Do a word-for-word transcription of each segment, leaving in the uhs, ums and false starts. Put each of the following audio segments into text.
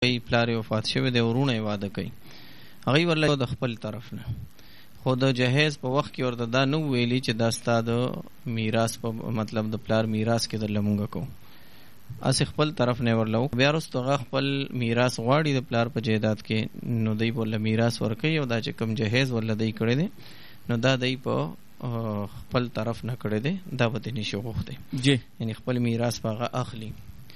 کوي پلار یې وفات شوی دی ورونه یې واده کوي هغوی ورله د خپل طرف نه خو د جهیز په وخت کې ورته دا نه ویلي چې دا ستا د میراث په مطلب د پلار میراث کې درله مونږ کوو اسې خپل طرف نه ورله بیا وروسته هغه خپل میراث غواړي د پلار په جایداد کې نو دی ورله میراث ورکوي او دا چې کوم جهیز ورله دی کړی دی نو دا دی په خپل طرف نه کړی دی دا به ترې نشي غوښتی یعنې خپل میراث په هغه اخلي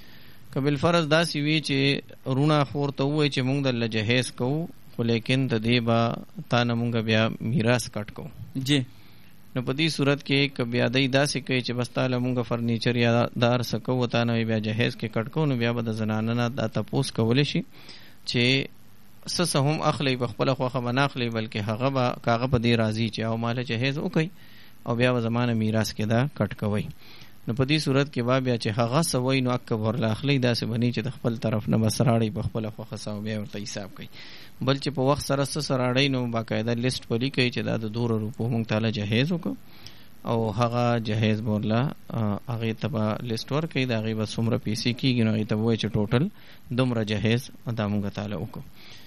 که بالفرض داسې وي چې رونه خور ته ووایي چې مونږ درله جهیز کوو خو لیکن د دې به تا نه مونږ بیا میراث کټ کوو جی نو په دې صورت کې که بیا دی داسې کوي چې بس تا له مونږ فرنیچر یا دا هر څه کوو تا نه بیا جهیز کې کټ کوو نو بیا به د زنانه نه دا تپوس کولی شي چې څه څه هم اخلی په خپله خوښه به نه اخلي بلکې هغه به که هغه په دې راضي چې او ماله جهیز وکړي او بیا به زما نه میراث کې دا کټ کوئ نو په دې صورت کې به بیا چې هغه څه وایي نو اکه به ورله اخلي داسې به نه چې د خپل طرف نه بس راړئ په خپله خوښه څه او بیا ورته حساب کوي بل چې په وخت سره څه څه راړئ نو باقاعده لیست به لیکئ چې دا د دوره روپو مونږ تاله جهیز وکړو او هغه جهیز به ورله هغې ته به لیست ورکوي د هغې به څومره پیسې کېږي نو هغې ته به وایي چې ټوټل دومره جهیز دا مونږ تاله وکړو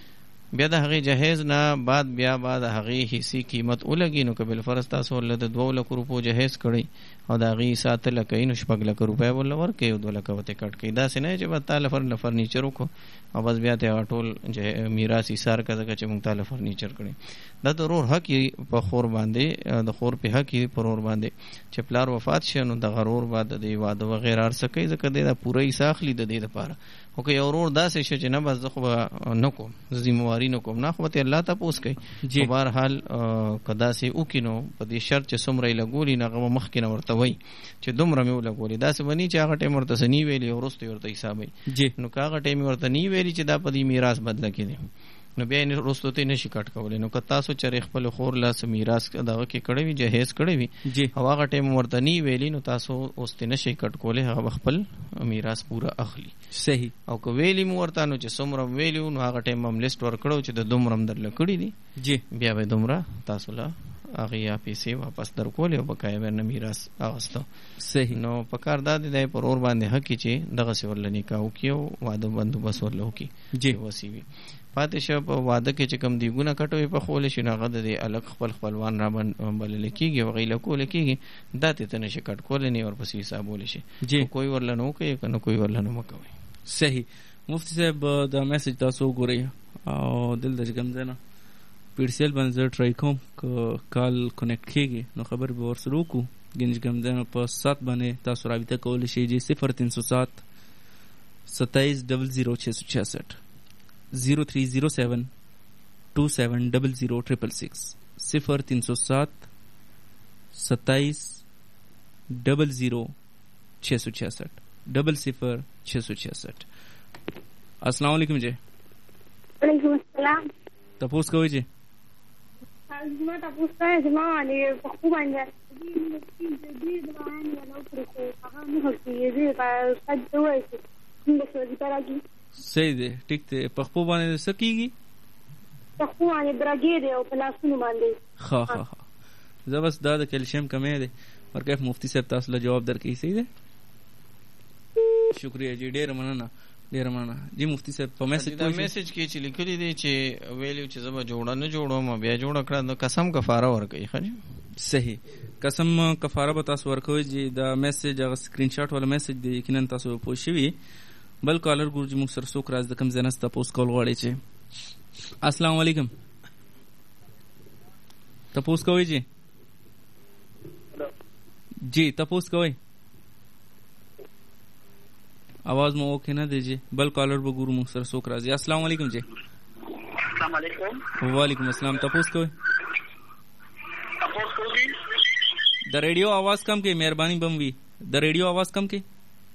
بیا د هغې جهیز نه بعد بیا به د هغې حصې قیمت ولګي نو که بالفرض تاسو ورله د دوه لکو روپو جهیز کړئ او د هغې حصه اته لکه وي نو شپږ لکه روپۍ ورله ورکوي او دوه لکه ورته کټ کوي داسې نه چې به تا له فرنیچر وکړو او بس بیا ته هغه ټول میراث ایثار کړه ځکه چې موږ تا له فرنیچر کړی دا د ورور حق یې په خور باندې د خور په حق یې په ورور باندې چې پلار وفات شي نو دغه ورور به د دې واده وغیره هر څه کوي ځکه دی دا پوره حصه اخلي د دې دپاره خو که یو ورور داسې شي چې نه بس زه خو به نه کوم زه ذمهواري نه کوم نه خو به ترې الله تپوس کوي خو بهرحال که داسې وکړي نو په دې شرط چې څومره یې لګولي نو هغه به مخکې نه ورته وایي چې دومره مې ولګولې داسې به نه چې هغه ټایم ورته څه نه ویلي او وروسته یې ورته حسابوي نو که هغه ټایم یې ورته نه ویلي چې دا په دې میراث بدله کې دی نو بیا یې وروستو ته یې نشي کټ کولی نو که تاسو چېرې خپل خور له څه میراث دغه کې کړی وي جهیز کړی وي او هغه ټایم ورته نه ویلي نو تاسو اوس ترې نشئ کټ کولی هغه به خپل میراث پوره اخلي صحیح او که ویلي مو ورته نو چې څومره ویلي وو نو هغه ټایم هم لیست ورکړو چې د دومره هم درله کړي دي بیا به دومره تاسو له هغې یا پیسې واپس درکولې او بقایه به نه میراث اخیسته صحیح نو په کار دا دی دی پر اور باندې حق چې دغسې ورله نکاح وکړي او واده بندوبست ورله وکړي وسي وي پاتې شه په واده کې چې کوم دیګونه کټوي پخولی شي نو هغه د دې الګ خپل خپلوان را بللی کېږي او هغې له کولی کېږي دا ترې ته نشي کټ کولی نه ورپسې حسابولی شي کوی ورله نه وکوي که نه کوی ورله نه مکوئ صحیح مفتی صاحب دا میسج تاسو وګورئ او دلته چې کوم ځای نه پیډسیل باندې زه ټرای کوم که کال کنیکټ کېږي نو خبر به ورسره وکړو ګینې چې کوم ځای نه په سات باندې تاسو رابطه کولی شئ جی صفر تین سو سات ستائیس ڈبل زیرو چھ سو چھیاسٹھ زیرو تھری زیرو سیون ٹو سیون ڈبل زیرو ٹریپل سکس صفر تین سو سات ستائیس ڈبل زیرو چھ سو چھیاسٹھ ڈبل صفر چھ سو چھیاسٹھ السلام علیکم جی وعلیکم السلام تپوس کوئ جی زما تپوس کوئ زما باندې په خو باندې دې د باندې نو پرې هغه نه هڅې دې په سد دوی څنګه څه دي راځي صحیح دی ټیک دی پخپو باندې څه کېږي پخپو باندې برګې دی او په لاسونو باندې ښه ښه ښه زه بس دا د کیلشیم کمی دی ورکیف مفتی صاحب تاسو له جواب درکوي صحیح دی شکریہ جی ډېره مننه ډېره مننه جی مفتی صاحب په میسج دا میسج کې چې لیکلي دی چې ویلي چې زه به جوړه نه جوړوم بیا جوړه کړه نو قسم کفاره ورکوي ښه جی صحیح قسم کفاره به تاسو ورکوئ جی دا میسج هغه سکرین شاټ والا میسج دی یقینا تاسو پوه شوي بل کالر ګورو چې موږ سره څوک راز د کوم ځای نه تپوس کول غواړئ چې السلام علیکم تپوس کوئ جی جی تپوس کوئ आवाज में ओके ना दीजिए बल कॉलर पर गुरु मुख सर सोक राजी अस्सलाम वालेकुम जी अस्सलाम वालेकुम वालेकुम अस्सलाम तपोस को तपोस को भी द रेडियो आवाज कम के मेहरबानी बमवी द रेडियो आवाज कम के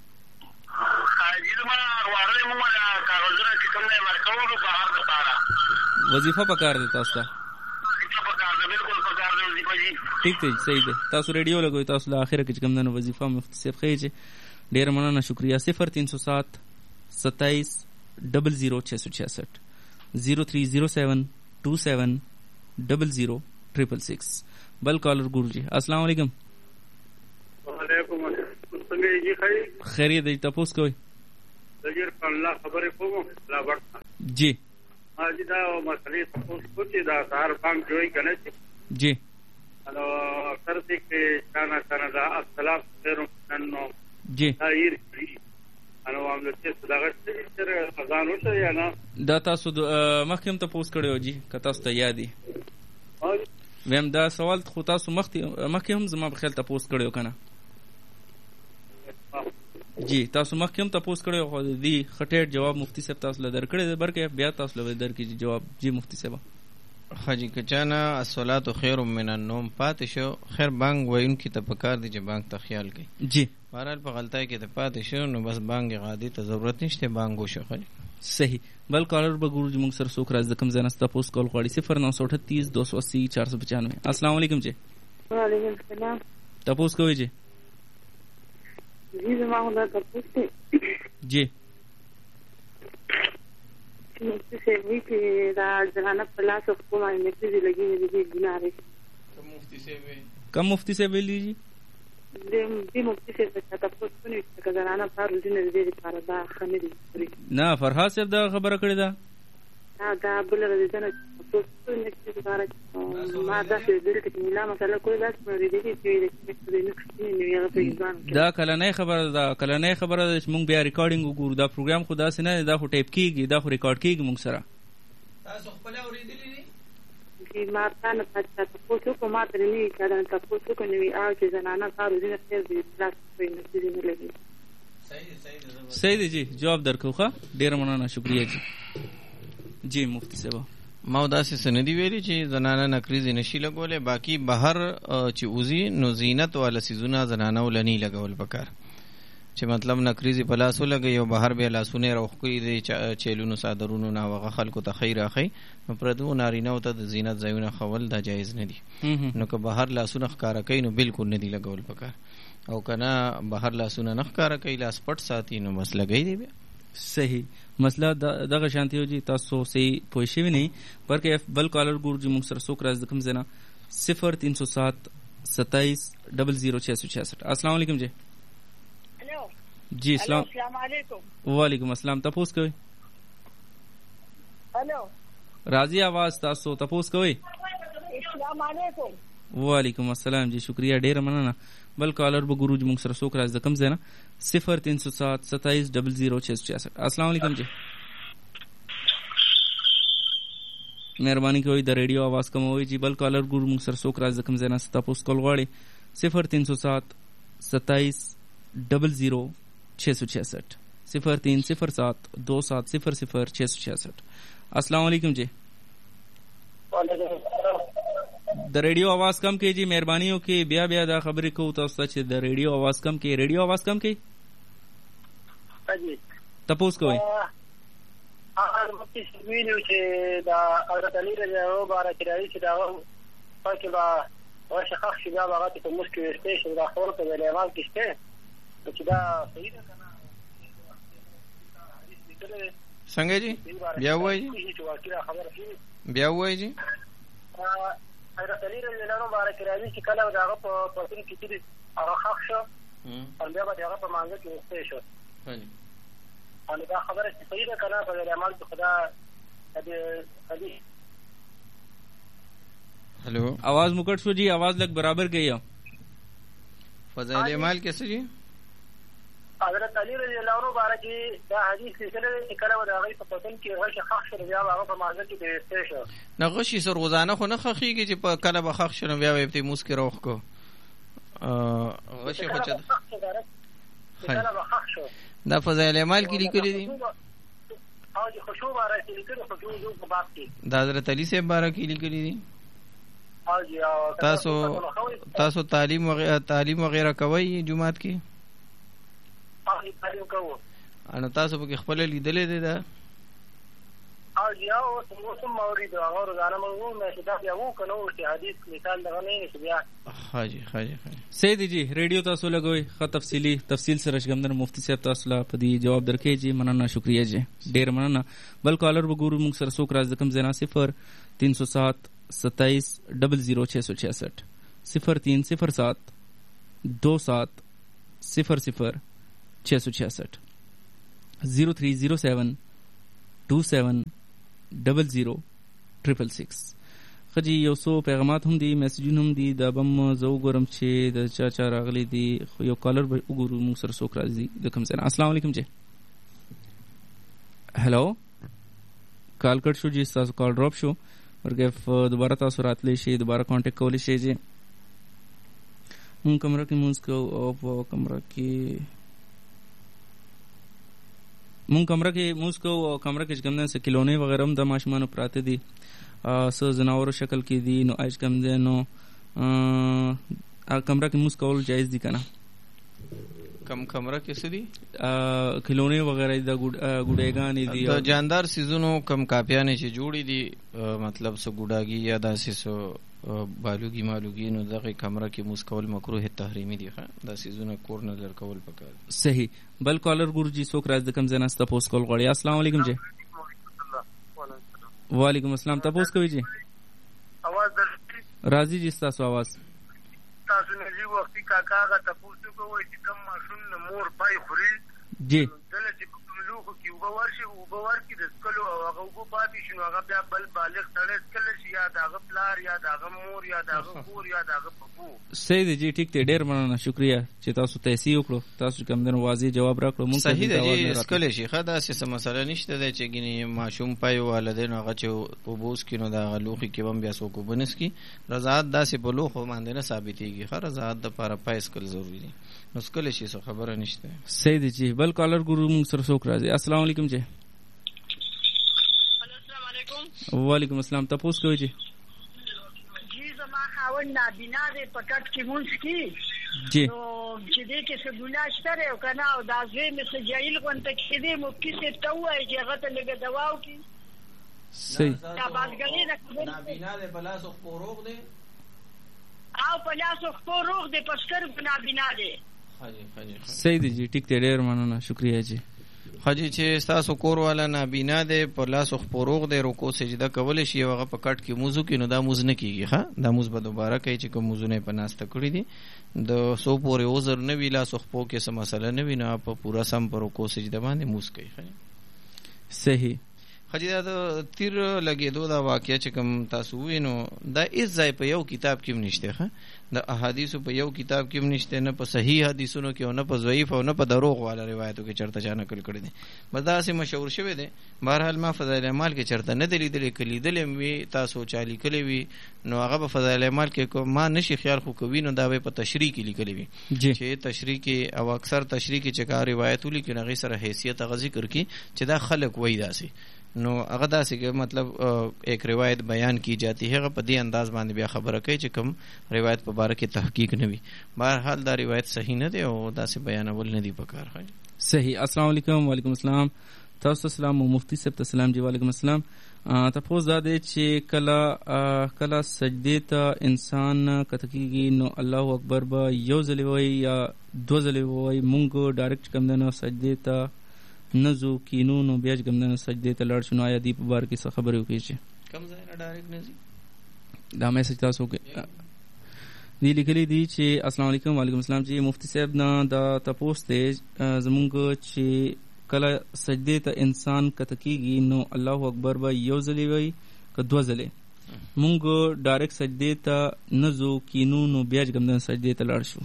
जी तुम्हारा वाले मुमला कागजरा की कम ने वर्कआउट बाहर बता रहा वजीफा पकार देता उसका वजीफा पकार दे बिल्कुल पकार दे वजीफा जी ठीक है सही है तासु रेडियो लगो तासु आखिर के कम न वजीफा मुफ्ती से खैजे ډیر مننه شکریہ صفر تین سو سات ستائیس ڈبل زیرو چھ سو چھیاسٹھ زیرو تھری زیرو سیون ٹو سیون ڈبل زیرو ٹریپل سکس بل کالر گورو جی السلام علیکم وعلیکم السلام جی خیر خیریت دی تپوس کوئی دجر په الله خبرې کوم لا ورته جی اځي دا مسلې تاسو کوتي دا سهار بانک جوړی کنه جی نو اکثر دې کې ثانا ثانا دا السلام خير نو جی خیر انو عامل چې صداقت چې خزان وشه یا نه دا تاسو مخکې ته پوسټ کړو جی که تاسو ته یادي ویم دا سوال خو تاسو مخکې هم زما په خیال ته پوسټ کړو کنه جی تاسو مخکې هم ته پوسټ کړو خو دی خټیر جواب مفتی صاحب تاسو له درکړې برکې بیا تاسو له درکې جواب جی مفتی صاحب حاجی کچانا الصلاۃ خیر من النوم پاتې شو خیر بانګ وین کی ته پکار دی چې بانګ ته خیال کوي جی بهرحال په غلطای کې ته پاتې شو نو بس بانګ غادي ته ضرورت نشته بانګ وشو خلی صحیح بل کالر به ګورو موږ سره څوک راز د کم ځای نستا پوسټ کول غواړي صفر نو سو اٹھتیس دو سو اسی چار سو پچانوے السلام علیکم جی وعلیکم السلام تاسو کوی جی جی زما هدا تاسو جی مفتی سے وی کہ دا جہانا پلاس کو ما نے تی لگی دی گنارے مفتی سے کم مفتی سے ویلی جی دې مفتی سے تاسو په نوې چې کزانه فارو دې نه دې لپاره دا خنري نه فرحات صاحب دا خبره کړې ده دا دا بل دې نه تاسو په نوې چې لپاره ما دا چې دې کې ملا مثلا کوئی دا چې دې چې دې نه نو یو په ځان دا کله نه خبره دا کله نه خبره چې مونږ بیا ریکارډینګ وګورو دا پروګرام خو دا سينه دا خو ټیپ کیږي دا خو ریکارډ کیږي مونږ سره تاسو خپل اوریدلې دي ما تاسو ته تاسو کو ما ته نه کړه تاسو کو نوې او چې زنانه کارو دې نه خیر دې پلاس په نه دې لګي صحیح صحیح صحیح دی جی جواب درکوخه ډیر مننه شکریا جی جی مفتی صاحب ما داسې سندي ویلي چې زنانه نکریزي نشي لګولې باقی بهر چې اوزي نو زینت ولا سيزونه زنانه ولني لګول پکار چې مطلب نکریزي په لاسو لګي او بهر به لاسونه روخي دي چیلونو صادرونو نا وغه خلکو ته خیر اخی نو پردو نارینه او ته د زینت ځایونه خول دا جایز نه دي نو که بهر لاسونه ښکارا کوي نو بالکل نه دي لګول پکار او کنه بهر لاسونه نه ښکارا کوي لاس پټ ساتي نو بس لګي دی صحیح مسله دغه شانتی हो जी تاسو صحیح پوه شئ نه بلکې بل کالر ګور جی موږ سره څوک راز د کوم زنا صفر تین سو سات ستائیس ڈبل زیرو چھ سو چھیاسٹھ السلام علیکم جی हेलो जी अस्सलाम अस्सलाम वालेकुम वालेकुम अस्सलाम तपोस कोई हेलो राजी आवाज तاسو तपोस कोई अस्सलाम वालेकुम वालेकुम अस्सलाम जी शुक्रिया ډیر مننه بل کالر به ګورو موږ سره څوک راز د کم زنا صفر تین سو سات ستائیس ڈبل زیرو چھ سو چھیاسٹھ السلام علیکم جی مهرباني کوئ د ریډیو आवाज کموئ جی بل کالر ګورو موږ سره څوک راز د کم زنا تاسو کول غواړي صفر تین سو سات ستائیس ڈبل زیرو چھ سو چھیاسٹھ صفر تین صفر سات دو سات صفر صفر چھ سو چھیاسٹھ السلام علیکم جی د ریډیو आवाज کم کې جی مهرباني وکړئ بیا بیا دا خبرې کوو تاسو ته چې د ریډیو आवाज کم کې ریډیو आवाज کم کې हाजी تاسو کوئ هغه مکه ویلو چې دا حضرت علي رضی الله عنه بارک راځي چې دا پکې با واشه خاص شي دا هغه ته مشکل استیشن دا خور ته ویل اعمال کېسته چې دا صحیح ده کنه څنګه جی بیا وایي بیا وایي جی حضرت علي رضی الله عنه بارک راځي چې کله دا هغه په پاتې کې چې هغه خاص شو او بیا به هغه په مانګه کې استیشن अनि دا خبره چې صحیح ده کنه په اعمال کې خدا دې دې हेलो आवाज मुकट शो जी आवाज लग बराबर गई है फजाइल اعمال कैसे जी حضرت علی رضی الله عنه بارک دا حدیث سلسله کې کله ودا غي په پتن کې هغه شخص بیا هغه په مازه کې بیسته شو نغشي سر روزانه خو نه خخيږي چې په کله به خخ شنو بیا به موس کې روخ کو غشي خو چد کله به خخ شو دا فضائل اعمال کې لیکلي دي او دي خشوع بارک لیکلي په جو په باب کې دا حضرت علی سے بارک لیکلي دي او جی تاسو تاسو تعلیم وغیرہ تعلیم وغیرہ کوي جمعات کې او تعلیم کوو ان تاسو په خپل لیدلې دي دا او جی او موسم مورید او روزانه موږ نه شدا بیا وو کنو چې حدیث مثال لغنه نه بیا حاجی حاجی سید جی ریډیو تاسو لګوي خه تفصیلی تفصیل سره شګمدن مفتی صاحب تاسو لا په دې جواب درکې جی مننه شکریا جی ډیر مننه بل کالر وګورو موږ سره څوک راز کم زنا صفر تین سو سات ستائیس ڈبل زیرو چھ سو چھیاسٹھ صفر تین صفر سات دو سات صفر صفر چھ سو چھیاسٹھ زیرو تھری زیرو سیون ټو سیون ډبل زیرو ټریپل سکس. خجی یو څو پیغامات هم دي، میسجونه هم دي، دا بم زه وګورم چې د چا چا راغلي دي. خو یو کالر به وګورو موږ سره څوک راځي د کوم ځای نه. السلام علیکم جی. هلو کال کټ شو جی، تاسو کال ډراپ شو. ورګه دوباره تاسو راتلی شي، دوباره کانټیکټ کولی شي جی. مونږ کمره کې مونږ کو او په کمره کې مونږ کمره کې مونږ کو او کمره کې کوم نه کلونې وغیرہ هم د ماشومانو پراته دي، سو زناورو شکل کې دي. نو اج کم ده نو کمره کې مونږ کول جایز دي کنه؟ کم کمره کې څه دي؟ کلونې وغیرہ د ګډېګانې دي، د جاندار سیزونو کم کاپیانې چې جوړې دي، مطلب سو ګډاګي یا داسې سو بالوګي مالوګي، نو دغه کمره کې موږ کول مکروه تحریمی دي. ښه دا سیزونه کور نه لر کول پکار. صحیح. بل کالر ګور جی څوک راځي د کم ځای نه تاسو کول غواړي. السلام علیکم جی. وعلیکم السلام. تاسو کوي جی؟ आवाज درځي راځي جی تاسو आवाज. تاسو نه جی وختي کاکا غا تاسو کوی چې کم ماشوم مور پای خوري جی دله چې کوم لوخو کې وبور شي وبور کې د سکلو او هغه وبو پاتې شنو هغه بیا بل بالغ سره سکل شي، یا دغه پلار یا دغه مور یا دغه کور یا دغه پپو. صحیح دی جی، ټیک ته ډیر مننه، شکریا چې تاسو تاسو وکړو. تاسو کوم دنه واضح جواب راکړو. مونږ صحیح دی جی، سکل شي خدا څه مسله نشته دی چې ګینه ماشوم پای والدین هغه چې وبوس کینو دغه لوخي کې بم بیا سو کو بنس کی رضاعت داسې په لوخو باندې نه ثابتېږي. خو رضاعت د لپاره پای سکل ضروری دی، نو سکل شي څه خبره نشته. صحیح دی جی. بل کالر ګورو موږ سره څوک راځي. السلام علیکم جی. السلام علیکم. وعلیکم السلام. تاسو کوی جی؟ جی زما خاون نابینا دی، پکټ کې مونږ کی جی نو چې دې کې څه ګناه شته او کنه، او دا زوی مې څه جاهل غونته کې دی، مفتی صاحب ته وایي چې هغه ته لږه دوا وکړي. صحیح. دا بازګلې نه نابینا دی، بلاس خو روغ دی او پلاس خو روغ دی، پسکر نابینا دی. صحیح دی جی، ټیک ته ډیر مننه، شکریا جی. حاجی چې تاسو کور والا نابینا دی، په لاس خپروغ دی، رکوع سجده کول شي، هغه په کټ کې موضوع کې نو دا موز نه کیږي. ها دا موز به دوباره کوي چې کوم موزونه په ناسته کړی دي د سو پورې عذر نه وی، لاس خپو کې څه مسله نه وی، نه په پورا سم پر رکوع سجده باندې موز کوي. صحیح. حاجی دا د تیر لګېدو دا واقعیا چې کوم تاسو وینو دا هیڅ ځای په یو کتاب کې نشته. ښه د احادیثو په یو کتاب کې نشته، نه په صحیح حدیثونو کې او نه په ضعیف او نه په دروغ والا روایتو کې چرته چا نقل کړی دي. بس دا سه مشهور شوی دی. بهرحال ما فضائل اعمال کې چرته نه دلی دلی کلی دلی وی تاسو چالي کلی وی، نو هغه په فضائل اعمال کې کو ما نشي خیال خو کوي، نو دا به په تشریح کې لیکلی وی چې تشریح کې او اکثر تشریح کې چې کا روایتو لیکي هغه سره حیثیت غ ذکر کی چې دا خلق وای داسي، نو هغه داسې کې مطلب ایک روایت بیان کی جاتی ہے، په دې انداز باندې بیا خبره کوي چې کوم روایت په باره کې تحقیق نه وي. بهرحال دا روایت صحیح نه دی او داسې بیانول نه دی پکار. صحیح. السلام علیکم. وعلیکم السلام. تاسو سلام او مفتی صاحب ته سلام جی. وعلیکم السلام. تاسو دا دې چې کله کله سجدې ته انسان کته کېږي نو الله اکبر به یو ځل وایي یا دو ځل وایي، مونږ ډایرکټ کوم نه سجدې ته نزو کینو نو بیا کوم نه سجدې ته لاړ شو. نو آیا دی په بار کې څه خبرې وکړي چې کوم ځای نه ډایرکټ نزي؟ دا میسج تاسو کې دی لیکلي دي چې السلام علیکم. وعلیکم السلام جی. مفتی صاحب نه دا تاسو ته زمونږ چې کله سجدې ته انسان کته کېږي نو الله اکبر به یو ځلې وایي که دوه ځلې، مونږ ډایرکټ سجدې ته نزو کینو نو بیا کوم نه سجدې ته لاړ شو.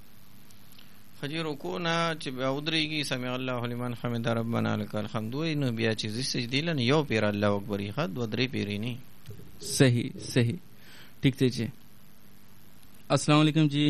خجی رکوع نه چې بیا ودرېږي سمع الله لمن حمد ربنا لك الحمد، نو بیا چې سجدې لن یو پیر الله اکبر یې خد و درې پیری نه. صحیح صحیح ٹھیک تے جی. السلام علیکم جی.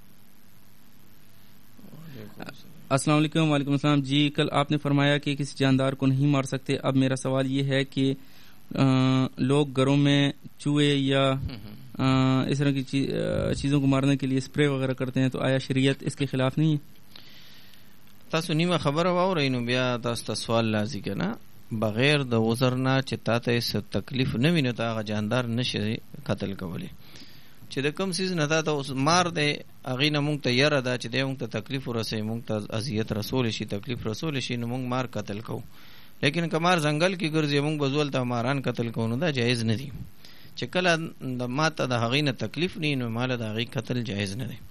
السلام علیکم. وعلیکم السلام جی. کل آپ نے فرمایا کہ کسی جاندار کو نہیں مار سکتے. اب میرا سوال یہ ہے کہ لوگ گھروں میں چوہے یا اس طرح کی چیزوں کو مارنے کے لیے اسپرے وغیرہ کرتے ہیں، تو آیا شریعت اس کے خلاف نہیں ہے؟ تاسو نیمه خبره واورئ نو بیا تاسو ته سوال لازم کنه، بغیر د عذر نه چې تاسو ته تکلیف نه ویني ته هغه جاندار نشي قتل کولی. چې د کوم سیز نه تاسو مار دی هغه نه مونږ ته یره دا چې د مونږ ته تکلیف ورسې، مونږ ته اذیت رسول شي، تکلیف رسول شي، نو مونږ مار قتل کوو. لیکن کمار ځنګل کې ګرځي مونږ بزول ته ماران قتل کوو، نو دا جایز نه دی. چې کله د ماته د هغې نه تکلیف نه نو مال د هغې قتل جایز نه دی.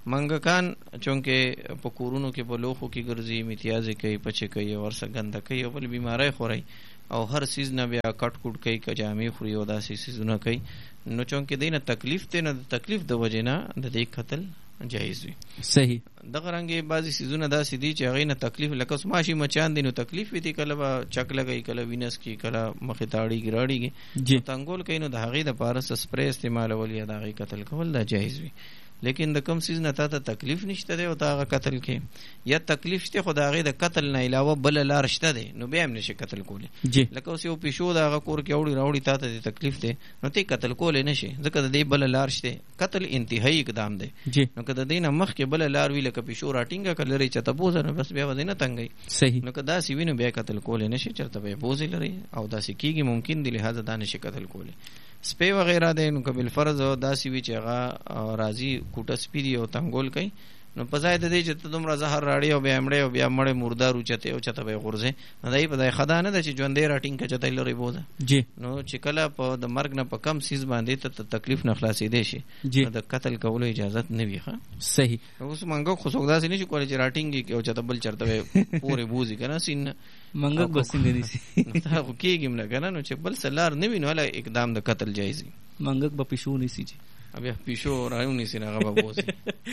منګکان چونکې په کورونو کې په لوخو کې ګرځي، امتیازې کوي، پچې کوي، ورسه ګنده کوي او بل بیماری خوري او هر سیز نه بیا کټ کوټ کوي، کجامې خوري او داسې سیزونه کوي. نو چونکې دی نه تکلیف دی، نه د تکلیف د وجې نه د دې قتل جایز وي. صحیح. دغه رنګې بعضې سیزونه داسې دي چې هغې نه تکلیف، لکه اوس ماشي مچان دي نو تکلیف وي دي، کله به چک لګوي، کله وینس کي، کله مخې ته اړېږي راړېږي، تنګول کوي، نو د هغې دپاره څه سپری استعمالول یا د هغې قتل کول دا جایز وي. لیکن د کم سیز نه تا ته تکلیف نشته دی او ته هغه قتل کې، یا تکلیف شته خو د هغې د قتل نه علاوه بله لار شته دی، نو بیا هم نشي قتل کولی. لکه اوس یو پیشو د هغه کور کې اوړي راوړي، تا ته د تکلیف دی نو ته قتل کولی نشي، ځکه د دې بله لار شته. قتل انتهایی اقدام دی. نو که د دې نه مخکې بله لار وي، لکه پیشو راټینګه که لرې چته بوزه، نو بس بیا به دې نه تنګوي. نو که داسې وي نو بیا قتل کولی نشي، چېرته به یې بوزې لري او داسې کېږي ممکن دی، لهذا دا نشي قتل کولی. سپی وغیرہ دی نو که بالفرض داسې وي چې هغه راځي کوټه سپي دي او تنګول کوي، نو په ځای د دې چې ته دومره زهر راړې او بیا مړې او بیا مړې مردار اوچتې او چته به یې غورځې، نو دی په دی ښه دا نه ده چې ژوندی راټینګ که چته یې لرې بوزه. نو چې کله په د مرګ نه په کم سیز باندې ته تکلیف نه خلاصېدی شي، نو د قتل کولو اجازت نه وي. ښه صحیح. اوس منګک خو څوک داسې نه شي کولی چې راټینګ کړي او چته بل چېرته به پورې بوزي که نه سین نه منګک به څنګه نیسي؟ نو دا خو کېږي هم نه که نه، نو چې بل څه لار نه وي نو هله اقدام د قتل جایز وي. منګک به پیشو نیسي جی؟ بیا پیشو راونیسي نه هغه به بوزي.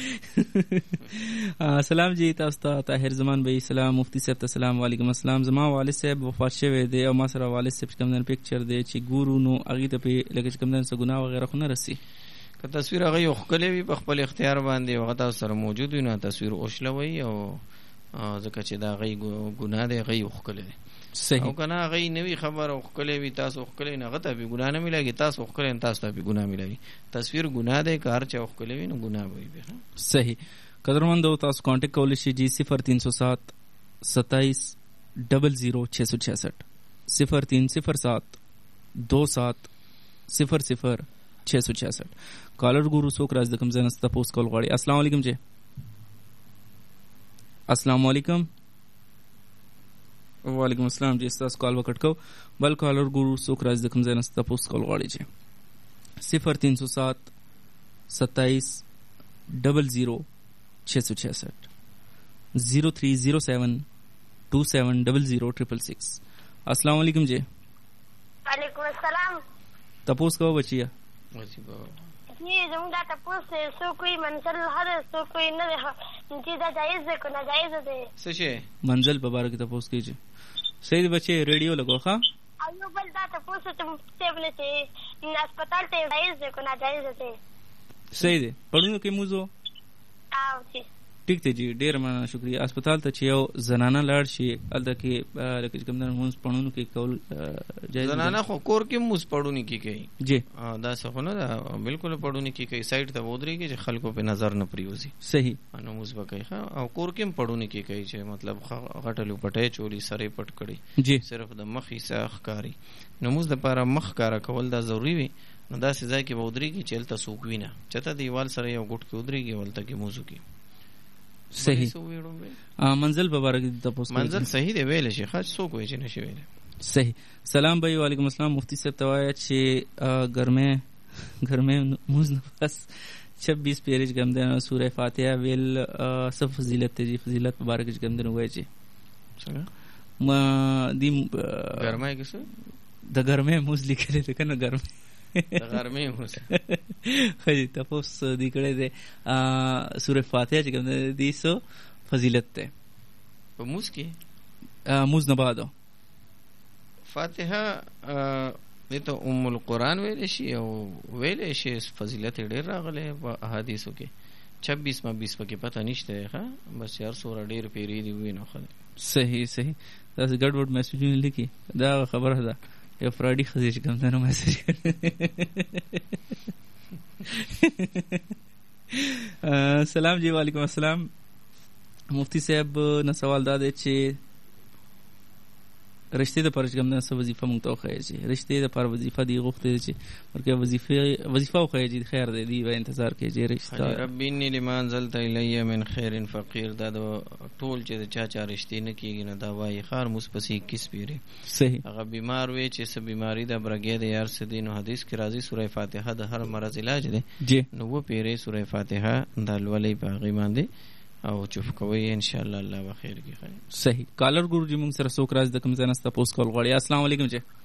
سلام جی، تاسو ته طاهر زمان بھائی سلام. مفتی صاحب ته سلام. وعلیکم السلام. زما والد صاحب وفات شوی دی او ما سره والد صاحب کوم دن پکچر دی چې ګورو نو هغې ته پې لکه چې کوم دن څه ګناه وغیره خو نه رسي؟ که تصویر هغه یو ښکلی وي په خپل اختیار باندې او هغه تاسو سره موجود وي نو تصویر اوشلوئ او ځکه چې د هغې ګناه دی هغه یو ښکلی دی. صحیح. او کنه هغه نوی خبر او خکلې وي تاسو خکلې نه غته به ګناه نه ملایږي، تاسو خکلې تاسو ته به ګناه ملایږي. تصویر ګناه دی، کار چا خکلې وي نو ګناه وي به. صحیح. قدرمندو تاسو کانټیکټ کولی شئ جی صفر تین سو سات ستائیس ڈبل زیرو چھ سو چھیاسٹھ صفر تین صفر سات دو سات صفر صفر چھ سو چھیاسٹھ. کالر ګورو څوک راز د کوم ځای نه تپوس کول غواړي. السلام علیکم جی. السلام علیکم. وعلیکم السلام جی. ستاسو کال وکټ کو. بل کالر ګورو څوک راز د کوم ځای نه تپوس کول غواړي جی. صفر تین سو سات ستائیس ڈبل زیرو چھ سو چھیاسٹھ زیرو تھری زیرو سیون ٹو سیون ڈبل زیرو ٹریپل سکس. السلام علیکم جی. وعلیکم السلام. تپوس کو بچیا جی زموږ دا تپوس سو کوئی منزل هر سو کوئی نه ده چې دا جایز ده که ناجایز ده؟ څه شی منزل په باره کې تپوس کیږي. صحیح بچے ریډیو لګو. ښه او یو بل دا تپوس چې مفتي ابن چې هسپتال ته جایز ده که ناجایز ده؟ صحیح دی. پړونو کې موزو او جی ٹھیک دی جی. ډیر مننه، شکریہ. هسپتال ته چې یو زنانه لاړ شي هلته کې لکه چې کوم دنه مونځ پړونو کې کول جایز. زنانه خو کور کې مونځ پړونو کې کوي جی. دا څه خو نه ده، بالکل پړونو کې کوي، سایډ ته ودرېږي چې خلکو په نظر نه پریوزي. صحیح. نو مونځ به کوي. او کور کې هم پړونو کې کوي چې مطلب غټلو پټۍ چولی سرې پټ کړي جی، صرف د مخ حصہ ښکاري. نو مونځ دپاره مخ ښکاره کول دا ضروري وي. نو داسې ځای کې به ودرېږي چې هلته څوک وي نه، چته دیوال سره یو ګوټ کې ودرېږي او هلته کې مونځ وکړي. صحیح. منزل په باره کې تاسو منزل صحیح دی ویل شي، خاص څوک وایي چې نشي ویل. صحیح. سلام بھائی. وعلیکم السلام. مفتی صاحب ته وایي چې ګرمه ګرمه موږ نه بس چھبیس پیریج ګم ده سوره فاتحه ویل څه فضیلت دی؟ فضیلت مبارک ګم ده وایي چې څنګه ما دی ګرمه کې څه د ګرمه موږ لیکل دي کنه ګرمه د غرمې موږ خی تاسو دی کړه ده سوره فاتحه چې ګم ده دی سو فضیلت ده په موږ کې موږ نه بعد فاتحه دې ته ام القرآن ویل شي او ویل شي فضیلت ډېر راغلی په احادیثو کې. چھبیس ما بیس پکې پته نشته ښه، بس یار سوره ډېر پیری دی وینو خل. صحیح صحیح. تاسو ګډ وډ میسجونه لیکي دا خبره ده. یو فراډي خزې چې کوم نه میسج کړي. سلام جی. وعلیکم السلام. مفتی صاحب نه سوال دا دی چې رشتې د پرچ ګم نه وظیفه مونږ ته وخایي چې رشتې د پر وظیفه دی غوښتي چې ورکه وظیفه وظیفه وخایي چې خیر دی دی انتظار کوي چې رشتہ رب انی لمن انزلت الی من خیر فقیر دا ټول چې چا چا رشتې نه کیږي نه دا وایي خار مصپسی اکیس پیری صحیح هغه بیمار وي چې څه بیماری د برګې د یار سدي نو حدیث کې راځي سوره فاتحه د هر مرض علاج دی جی نو و پیری سوره فاتحه د ولې باغی باندې او چوف کوي ان شاء الله الله بخیر کی خیر. صحیح. کالر ګورو جی موږ سره څوک راز د کوم ځای نه تاسو کول غواړي. السلام علیکم جی.